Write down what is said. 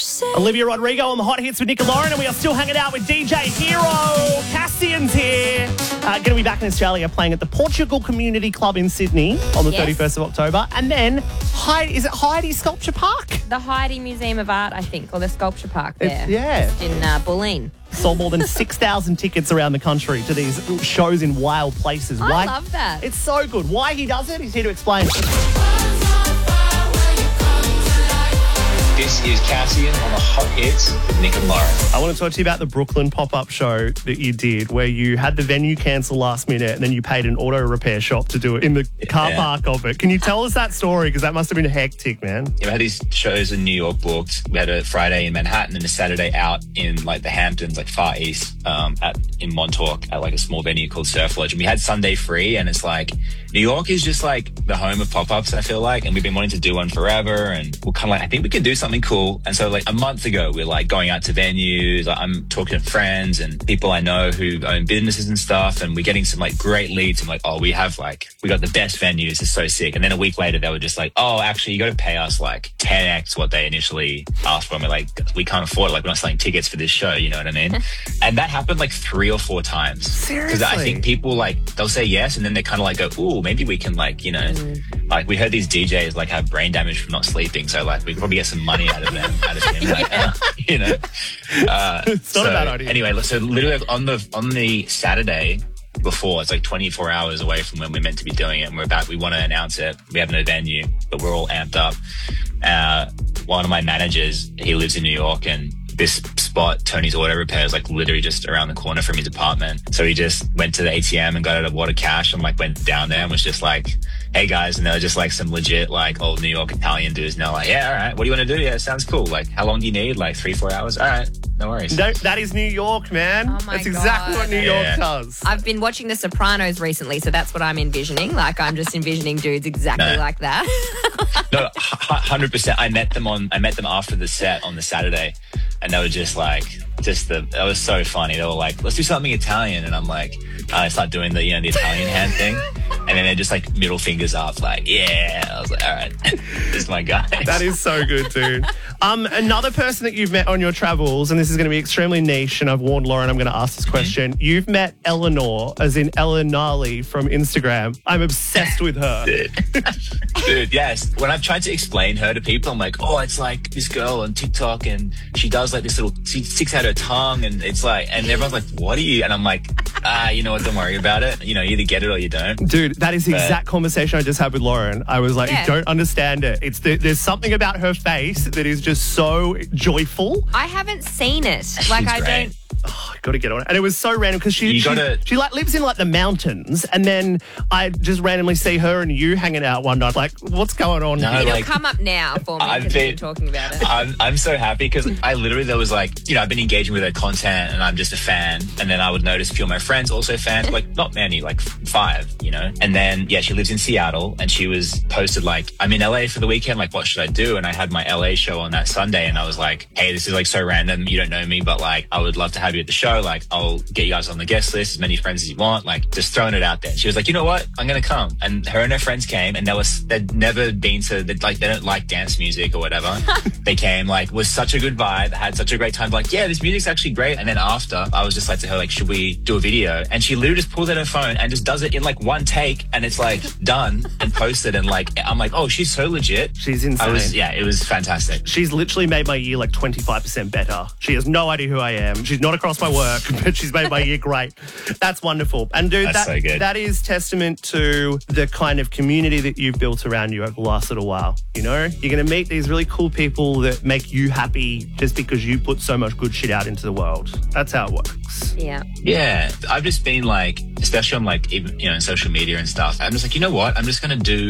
Olivia Rodrigo on the Hot Hits with Nick and Lauren, and we are still hanging out with DJ Hero. Cassian's here. Going to be back in Australia playing at the Portugal Community Club in Sydney on the 31st of October. And then, is it Heidi Sculpture Park? The Heidi Museum of Art, I think, or the Sculpture Park there. Just in Bulleen. Sold more than 6,000 tickets around the country to these shows in wild places. I love that. It's so good. Why he does it, he's here to explain. This is Cassian on the Hot Hits with Nick and Lauren. I want to talk to you about the Brooklyn pop-up show that you did where you had the venue cancel last minute and then you paid an auto repair shop to do it in the car park of it. Can you tell us that story? Because that must have been hectic, man. Yeah, we had these shows in New York booked. We had a Friday in Manhattan and a Saturday out in like the Hamptons, like Far East, in Montauk at like a small venue called Surf Lodge. And we had Sunday free, and it's like New York is just like the home of pop-ups, I feel like, and we've been wanting to do one forever, and we're kind of like, I think we can do something cool. And so like a month ago, we're like going out to venues. I'm talking to friends and people I know who own businesses and stuff, and we're getting some like great leads. I'm like, oh, we got the best venues. It's so sick. And then a week later, they were just like, oh, actually, you got to pay us like 10x what they initially asked for. And we're like, we can't afford it. Like, we're not selling tickets for this show. You know what I mean? And that happened like 3 or 4 times. Seriously? Because I think people like, they'll say yes, and then they kind of like go, ooh, maybe we can like, you know, like we heard these DJs like have brain damage from not sleeping. So like we could probably get some money out of them, you know. It's not a bad idea. Anyway, so literally on the Saturday before, it's like 24 hours away from when we're meant to be doing it, and we want to announce it. We have no venue, but we're all amped up. One of my managers, he lives in New York, and this spot, Tony's Auto Repair, is like literally just around the corner from his apartment. So he just went to the ATM and got out a wad of cash and like went down there and was just like, hey guys. And they were just like some legit like old New York Italian dudes. And they're like, yeah, all right, what do you want to do? Yeah, sounds cool. Like, how long do you need? Like 3-4 hours? All right, no worries. No, that is New York, man. Oh my That's exactly what New York does. I've been watching The Sopranos recently, so that's what I'm envisioning. Like, I'm just envisioning dudes exactly like that. No, 100%. I met them after the set on the Saturday, and they were just like, that was so funny. They were like, let's do something Italian. And I'm like, I start doing the Italian hand thing. And then they're just like middle fingers up, like, yeah. I was like, all right, this is my guy. That is so good, dude. Another person that you've met on your travels, and this is going to be extremely niche, and I've warned Lauren I'm going to ask this question. You've met Eleanor, as in Ellen Gnarly from Instagram. I'm obsessed with her. Dude, yes. When I've tried to explain her to people, I'm like, oh, it's like this girl on TikTok, and she does like this little, she sticks out her tongue, and it's like, and everyone's like, what are you? And I'm like, you know what, don't worry about it. You know, you either get it or you don't. Dude, that is the exact conversation I just had with Lauren. I was like, you don't understand it. There's something about her face that is just so joyful. I haven't seen it. Like, I don't. Oh, I got to get on it. And it was so random because she like lives in like the mountains, and then I just randomly see her and you hanging out one night. Like, what's going on? No, It'll come up now for me because we're talking about it. I'm so happy because there was like, you know, I've been engaging with her content and I'm just a fan. And then I would notice a few of my friends also fans, like not many, like 5, you know. And then, she lives in Seattle, and she was posted like, I'm in LA for the weekend. Like, what should I do? And I had my LA show on that Sunday, and I was like, hey, this is like so random. You don't know me, but like, I would love to have you at the show. Like, I'll get you guys on the guest list, as many friends as you want. Like, just throwing it out there. She was like, you know what? I'm going to come. And her friends came, and they'd never been to, they don't like dance music or whatever. They came, like, was such a good vibe, had such a great time. Like, yeah, this music's actually great. And then after, I was just like to her, like, should we do a video? And she literally just pulls out her phone and just does it in like one take, and it's like done and posted. And like, I'm like, oh, she's so legit. She's insane. It was fantastic. She's literally made my year like 25% better. She has no idea who I am. She's not across my work, but she's made my year great. That's wonderful. And dude, so good. That is testament to the kind of community that you've built around you over the last little while. You know, you're going to meet these really cool people that make you happy just because you put so much good shit out into the world. That's how it works. Yeah. Yeah. I've just been like, especially on like, even, you know, social media and stuff, I'm just like, you know what? I'm just going to do